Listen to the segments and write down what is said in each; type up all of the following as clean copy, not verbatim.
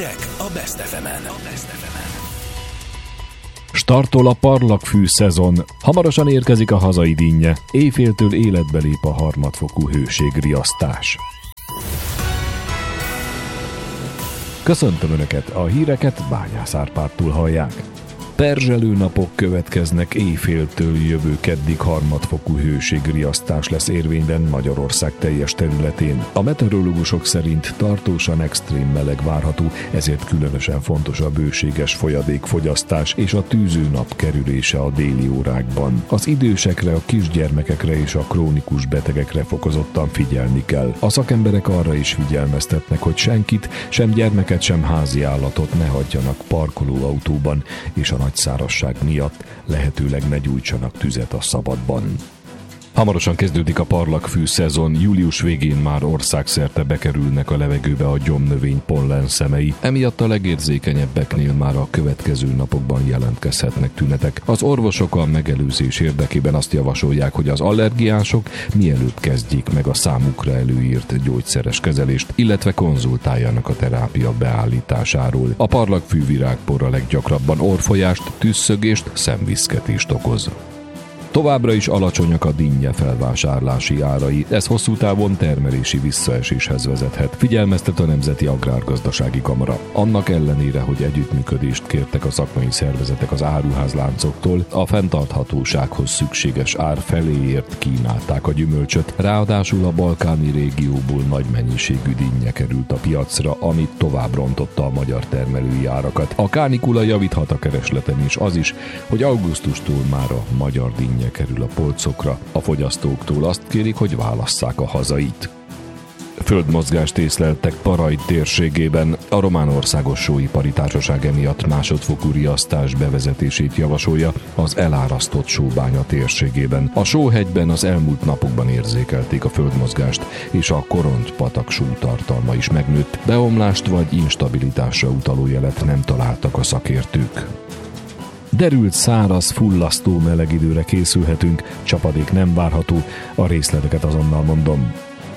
Hírek a Best FM-en. Startol a parlagfű szezon. Hamarosan érkezik a hazai dinnye. Éjféltől életbe lép a harmadfokú hőségriasztás. Köszöntöm Önöket, a híreket Bányász Árpádtól hallják. Perzselő napok következnek, éjféltől jövő keddig harmadfokú hőségriasztás lesz érvényben Magyarország teljes területén. A meteorológusok szerint tartósan extrém meleg várható, ezért különösen fontos a bőséges folyadékfogyasztás és a tűző nap kerülése a déli órákban. Az idősekre, a kisgyermekekre és a krónikus betegekre fokozottan figyelni kell. A szakemberek arra is figyelmeztetnek, hogy senkit, sem gyermeket, sem háziállatot ne hagyjanak parkolóautóban, és a nagy szárazság miatt lehetőleg ne gyújtsanak tüzet a szabadban. Hamarosan kezdődik a parlagfű szezon, július végén már országszerte bekerülnek a levegőbe a gyomnövény pollenszemei, emiatt a legérzékenyebbeknél már a következő napokban jelentkezhetnek tünetek. Az orvosok a megelőzés érdekében azt javasolják, hogy az allergiások mielőbb kezdjék meg a számukra előírt gyógyszeres kezelést, illetve konzultáljanak a terápia beállításáról. A parlagfű virágpor a leggyakrabban orrfolyást, tüsszögést, szemviszketést okoz. Továbbra is alacsonyak a dinnye felvásárlási árai, ez hosszú távon termelési visszaeséshez vezethet, figyelmeztet a Nemzeti Agrárgazdasági Kamara. Annak ellenére, hogy együttműködést kértek a szakmai szervezetek az áruházláncoktól, a fenntarthatósághoz szükséges ár feléért kínálták a gyümölcsöt, ráadásul a balkáni régióból nagy mennyiségű dinnye került a piacra, amit tovább rontotta a magyar termelői árakat. A kánikula javíthat a keresleten is, az is, hogy augusztustól már a magyar dinnye kerül a polcokra. A fogyasztóktól azt kérik, hogy válasszák a hazait. Földmozgást észleltek Parajd térségében. A Román Országos Sóipari Társaság emiatt másodfokú riasztás bevezetését javasolja az elárasztott sóbánya térségében. A Sóhegyben az elmúlt napokban érzékelték a földmozgást, és a Koront-patak sótartalma is megnőtt. Beomlást vagy instabilitásra utaló jelet nem találtak a szakértők. Derült, száraz, fullasztó meleg időre készülhetünk, csapadék nem várható, a részleteket azonnal mondom.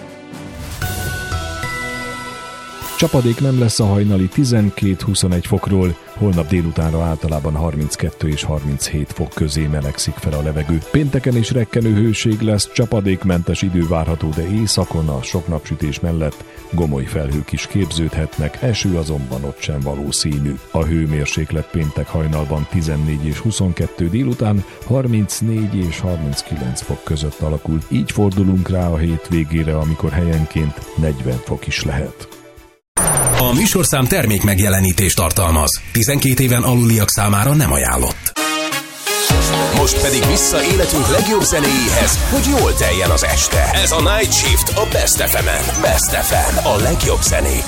Csapadék nem lesz a hajnali 12-21 fokról, holnap délutánra általában 32 és 37 fok közé melegszik fel a levegő. Pénteken is rekkenő hőség lesz, csapadékmentes idő várható, de északon a sok napsütés mellett gomoly felhők is képződhetnek, eső azonban ott sem valószínű. A hőmérséklet péntek hajnalban 14 és 22, délután 34 és 39 fok között alakul. Így fordulunk rá a hétvégére, amikor helyenként 40 fok is lehet. A műsorszám termék megjelenítést tartalmaz. 12 éven aluliak számára nem ajánlott. Most pedig vissza életünk legjobb zenéjéhez, hogy jól teljen az este. Ez a Night Shift a Best FM-en. Best FM, a legjobb zenék.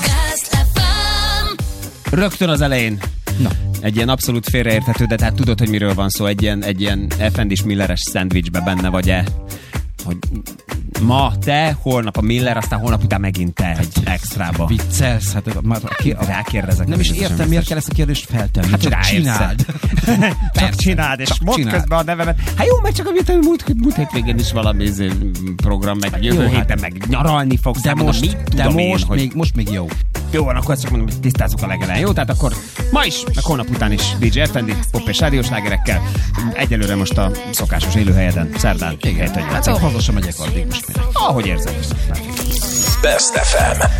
Rögtön az elején. Na. Egy ilyen abszolút félreérthető, de tehát tudod, hogy miről van szó. Egy ilyen F&is Milleres szendvicsbe benne vagy-e? Hogy ma te, holnap a Miller, aztán holnap után megint te egy extrába. Viccelsz, hát már rákérdezek. Nem is értem, miért kell ezt a kérdést feltenni. Hát csak csináld. Csak csináld, és mondd közben a nevemet. Hát jó, mert csak amit múlt hétvégén is valami program, meg jövő héten meg nyaralni fogsz. Most még jó. Jó van, akkor ezt csak mondom, hogy tisztázzuk a legelején. Jó, tehát akkor ma is, meg holnap után is DJ Effendi, pop és rádiós slágerekkel. Egyelőre most a szokásos élőhelyeden, szerdán. Igen, hát haza sem megyek addig most még. Ahogy érzed. Best FM.